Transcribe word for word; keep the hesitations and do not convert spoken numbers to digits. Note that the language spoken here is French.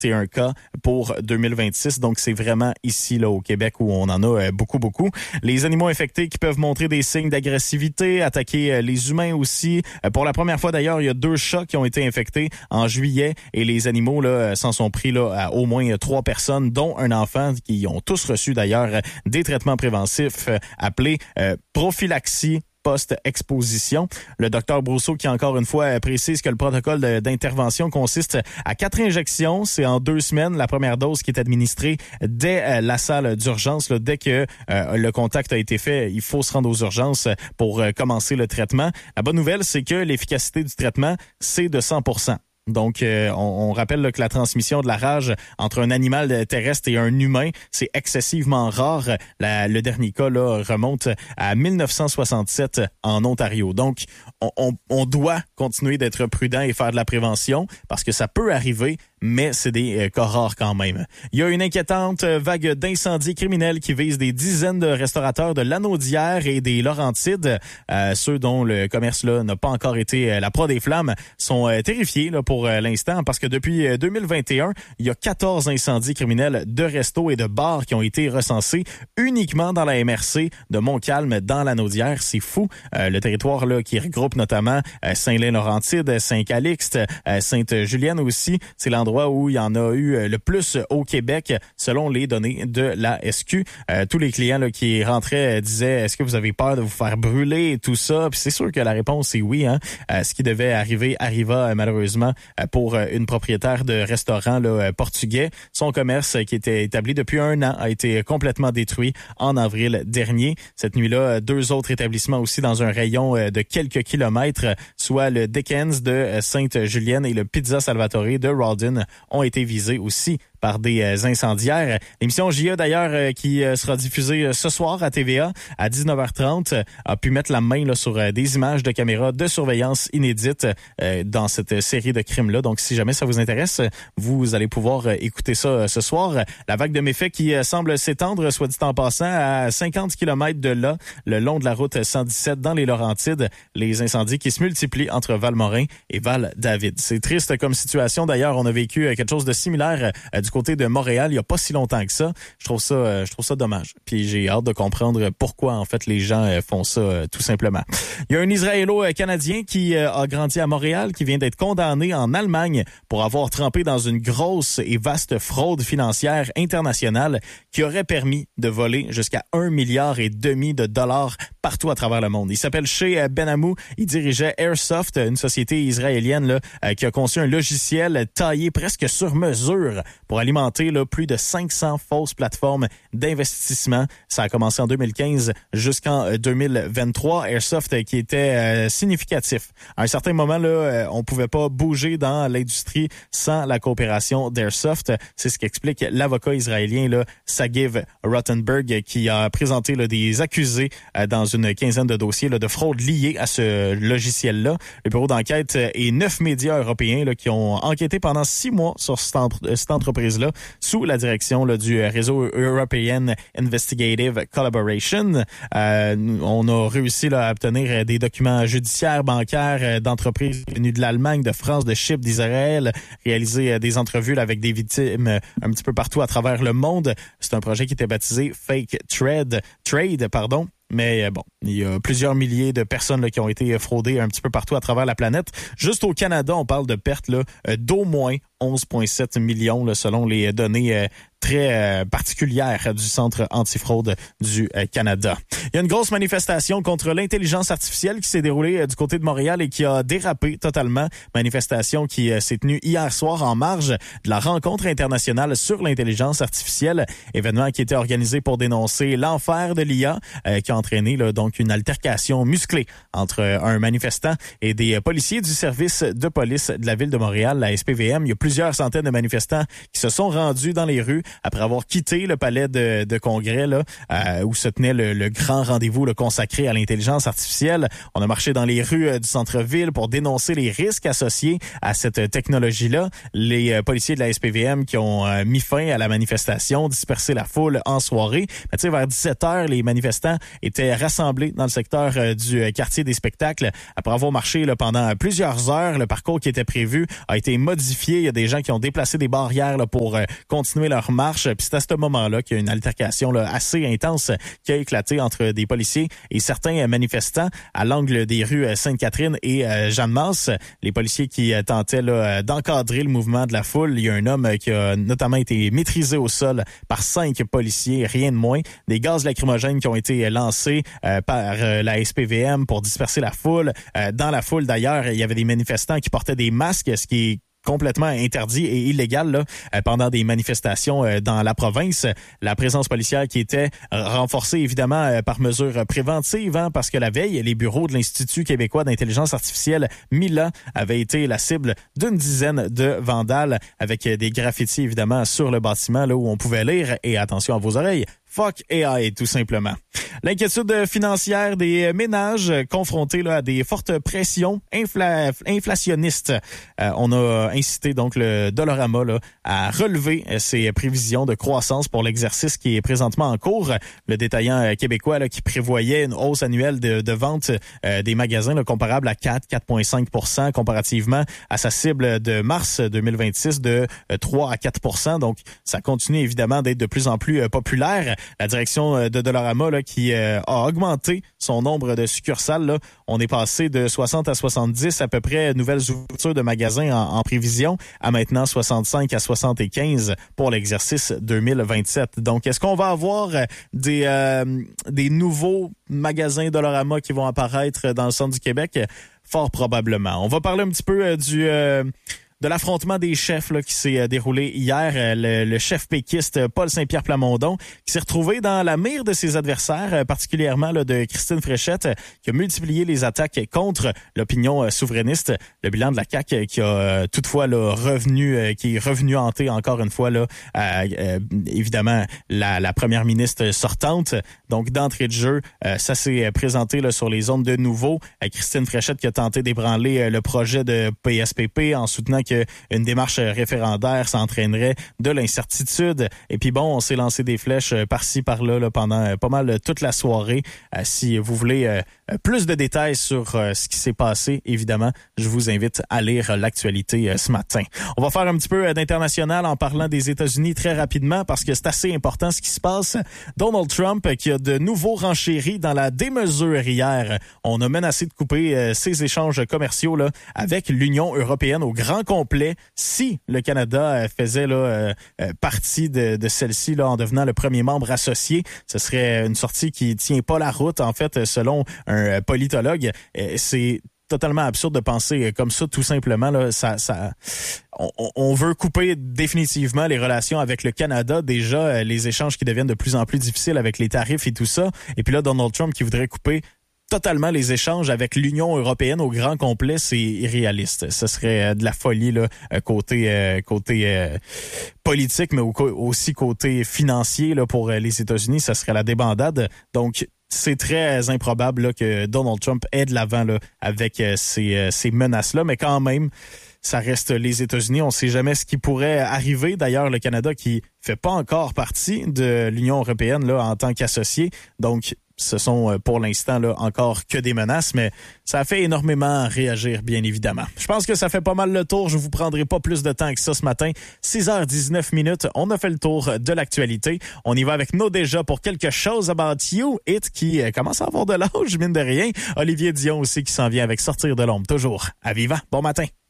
et un cas pour deux mille vingt-six. Donc, c'est vraiment ici, là, au Québec, où on en a beaucoup, beaucoup. Les animaux infectés qui peuvent montrer des signes d'agressivité, attaquer les humains aussi. Pour la première fois, d'ailleurs, il y a deux chats qui ont été infectés en juillet et les animaux, là, s'en sont pris, là, à au moins trois personnes, dont un enfant, qui ont tous reçu, d'ailleurs, des traitements préventifs appelés euh, prophylaxie post-exposition. Le docteur Brousseau qui, encore une fois, précise que le protocole de, d'intervention consiste à quatre injections. C'est en deux semaines. La première dose qui est administrée dès euh, la salle d'urgence. Là, dès que euh, le contact a été fait, il faut se rendre aux urgences pour euh, commencer le traitement. La bonne nouvelle, c'est que l'efficacité du traitement, c'est de cent pour cent. Donc, euh, on, on rappelle là, que la transmission de la rage entre un animal terrestre et un humain, c'est excessivement rare. La, le dernier cas là, remonte à dix-neuf cent soixante-sept en Ontario. Donc, on, on, on doit continuer d'être prudent et faire de la prévention parce que ça peut arriver, mais c'est des euh, cas rares quand même. Il y a une inquiétante vague d'incendies criminels qui vise des dizaines de restaurateurs de Lanaudière et des Laurentides. Euh, ceux dont le commerce là n'a pas encore été euh, la proie des flammes sont euh, terrifiés là, pour euh, l'instant parce que depuis euh, deux mille vingt et un, il y a quatorze incendies criminels de restos et de bars qui ont été recensés uniquement dans la M R C de Montcalm dans Lanaudière. C'est fou. Euh, le territoire là qui regroupe notamment euh, Saint-Lin-Laurentide, Saint-Calixte, euh, Sainte-Julienne aussi. C'est l'endroit où il y en a eu le plus au Québec, selon les données de la S Q. Euh, tous les clients là, qui rentraient euh, disaient « Est-ce que vous avez peur de vous faire brûler? » et tout ça. Puis c'est sûr que la réponse est oui. Hein. Euh, ce qui devait arriver arriva euh, malheureusement euh, pour euh, une propriétaire de restaurant là, euh, portugais. Son commerce euh, qui était établi depuis un an a été complètement détruit en avril dernier. Cette nuit-là, euh, deux autres établissements aussi dans un rayon euh, de quelques kilomètres, soit le Dickens de euh, Sainte-Julienne et le Pizza Salvatore de Rawdon ont été visés aussi par des euh, incendiaires. L'émission J A d'ailleurs euh, qui euh, sera diffusée euh, ce soir à T V A à dix-neuf heures trente euh, a pu mettre la main là, sur euh, des images de caméras de surveillance inédites euh, dans cette série de crimes-là. Donc si jamais ça vous intéresse, vous allez pouvoir euh, écouter ça euh, ce soir. La vague de méfaits qui euh, semble s'étendre, soit dit en passant, à cinquante kilomètres de là, le long de la route cent dix-sept dans les Laurentides. Les incendies qui se multiplient entre Valmorin et Val-David. C'est triste comme situation. D'ailleurs, on a vécu euh, quelque chose de similaire euh, du côté de Montréal il y a pas si longtemps que ça. Je trouve ça euh, je trouve ça dommage. Puis j'ai hâte de comprendre pourquoi en fait les gens euh, font ça euh, tout simplement. Il y a un Israélo-Canadien qui euh, a grandi à Montréal qui vient d'être condamné en Allemagne pour avoir trempé dans une grosse et vaste fraude financière internationale qui aurait permis de voler jusqu'à un milliard et demi de dollars partout à travers le monde. Il s'appelle Shea Ben-Amou. Il dirigeait Airsoft, une société israélienne là, euh, qui a conçu un logiciel taillé presque sur mesure pour alimenter là, plus de cinq cents fausses plateformes d'investissement. Ça a commencé en deux mille quinze jusqu'en deux mille vingt-trois. Airsoft euh, qui était euh, significatif. À un certain moment, là, euh, on pouvait pas bouger dans l'industrie sans la coopération d'Airsoft. C'est ce qu'explique l'avocat israélien là, Sagiv Rottenberg qui a présenté là, des accusés euh, dans une quinzaine de dossiers là, de fraude liés à ce logiciel-là. Le bureau d'enquête et neuf médias européens là, qui ont enquêté pendant six mois sur cette, entre- cette entreprise-là sous la direction là, du réseau European Investigative Collaboration. Euh, on a réussi là, à obtenir des documents judiciaires, bancaires, d'entreprises venues de l'Allemagne, de France, de Chypre, d'Israël, réaliser des entrevues là, avec des victimes un petit peu partout à travers le monde. C'est un projet qui était baptisé Fake Trade, Trade, pardon. Mais bon, il y a plusieurs milliers de personnes là, qui ont été fraudées un petit peu partout à travers la planète. Juste au Canada, on parle de pertes là, d'au moins onze virgule sept millions là, selon les données euh, très euh, particulières du Centre antifraude du euh, Canada. Il y a une grosse manifestation contre l'intelligence artificielle qui s'est déroulée euh, du côté de Montréal et qui a dérapé totalement. Manifestation qui euh, s'est tenue hier soir en marge de la rencontre internationale sur l'intelligence artificielle. Événement qui était organisé pour dénoncer l'enfer de l'I A euh, qui a entraîné là, donc une altercation musclée entre euh, un manifestant et des euh, policiers du service de police de la ville de Montréal, la S P V M. Il y a plusieurs centaines de manifestants qui se sont rendus dans les rues après avoir quitté le palais de, de congrès là, euh, où se tenait le, le grand rendez-vous là, consacré à l'intelligence artificielle. On a marché dans les rues euh, du centre-ville pour dénoncer les risques associés à cette technologie-là. Les euh, policiers de la S P V M qui ont euh, mis fin à la manifestation, dispersé la foule en soirée. Mais tu sais, vers dix-sept heures, les manifestants étaient rassemblés dans le secteur euh, du euh, quartier des spectacles. Après avoir marché là, pendant plusieurs heures, le parcours qui était prévu a été modifié. Il y a des gens qui ont déplacé des barrières là, pour euh, continuer leur marche. Puis c'est à ce moment-là qu'il y a une altercation là, assez intense qui a éclaté entre des policiers et certains euh, manifestants à l'angle des rues euh, Sainte-Catherine et euh, Jeanne-Mance. Les policiers qui euh, tentaient là, d'encadrer le mouvement de la foule. Il y a un homme euh, qui a notamment été maîtrisé au sol par cinq policiers, rien de moins. Des gaz lacrymogènes qui ont été lancés euh, par euh, la S P V M pour disperser la foule. Euh, dans la foule, d'ailleurs, il y avait des manifestants qui portaient des masques, ce qui est complètement interdit et illégal là, pendant des manifestations dans la province. La présence policière qui était renforcée évidemment par mesure préventive, hein, parce que la veille, les bureaux de l'Institut québécois d'intelligence artificielle, Mila, avaient été la cible d'une dizaine de vandales avec des graffitis évidemment sur le bâtiment là où on pouvait lire, et attention à vos oreilles, fuck A I, tout simplement. L'inquiétude financière des ménages confrontés là, à des fortes pressions infla- inflationnistes. Euh, on a incité donc le Dollarama là, à relever ses prévisions de croissance pour l'exercice qui est présentement en cours. Le détaillant québécois là, qui prévoyait une hausse annuelle de, de vente euh, des magasins là, comparable à quatre, quatre virgule cinq pour cent comparativement à sa cible de mars deux mille vingt-six de trois à quatre pour cent. Donc, ça continue évidemment d'être de plus en plus euh, populaire. La direction de Dollarama là, qui euh, a augmenté son nombre de succursales. Là. On est passé de soixante à soixante-dix à peu près nouvelles ouvertures de magasins en, en prévision à maintenant soixante-cinq à soixante-quinze pour l'exercice deux mille vingt-sept. Donc, est-ce qu'on va avoir des, euh, des nouveaux magasins Dollarama qui vont apparaître dans le centre du Québec? Fort probablement. On va parler un petit peu euh, du... Euh, de l'affrontement des chefs là, qui s'est déroulé hier. Le, le chef péquiste Paul Saint-Pierre Plamondon qui s'est retrouvé dans la mire de ses adversaires, particulièrement là, de Christine Fréchette, qui a multiplié les attaques contre l'opinion souverainiste. Le bilan de la C A Q qui a toutefois là, revenu, qui est revenu hanter encore une fois là, euh, euh, évidemment la, la première ministre sortante. Donc d'entrée de jeu, euh, ça s'est présenté là, sur les ondes de nouveau. Euh, Christine Fréchette qui a tenté d'ébranler euh, le projet de P S P P en soutenant que une démarche référendaire s'entraînerait de l'incertitude. Et puis bon, on s'est lancé des flèches par-ci, par-là là, pendant pas mal toute la soirée. Euh, si vous voulez euh, plus de détails sur euh, ce qui s'est passé, évidemment, je vous invite à lire l'actualité euh, ce matin. On va faire un petit peu d'international en parlant des États-Unis très rapidement parce que c'est assez important ce qui se passe. Donald Trump qui a de nouveau renchéri dans la démesure hier. On a menacé de couper euh, ses échanges commerciaux là, avec l'Union européenne au grand complet si le Canada faisait là, euh, partie de, de celle-ci là, en devenant le premier membre associé. Ce serait une sortie qui tient pas la route, en fait, selon un politologue. C'est totalement absurde de penser comme ça, tout simplement. Là, ça, ça, on, on veut couper définitivement les relations avec le Canada. Déjà, les échanges qui deviennent de plus en plus difficiles avec les tarifs et tout ça. Et puis là, Donald Trump qui voudrait couper totalement les échanges avec l'Union européenne au grand complet, c'est irréaliste. Ce serait de la folie là, côté euh, côté euh, politique, mais aussi côté financier là, pour les États-Unis. Ça serait la débandade. Donc, c'est très improbable là, que Donald Trump ait de l'avant là, avec euh, ces, euh, ces menaces-là, mais quand même, ça reste les États-Unis. On ne sait jamais ce qui pourrait arriver. D'ailleurs, le Canada qui fait pas encore partie de l'Union européenne là, en tant qu'associé. Donc, ce sont pour l'instant là encore que des menaces, mais ça a fait énormément réagir, bien évidemment. Je pense que ça fait pas mal le tour. Je vous prendrai pas plus de temps que ça ce matin. six heures dix-neuf minutes. On a fait le tour de l'actualité. On y va avec nos déjà pour quelque chose about you. It qui commence à avoir de l'âge, mine de rien. Olivier Dion aussi qui s'en vient avec Sortir de l'ombre. Toujours à Vivant. Bon matin.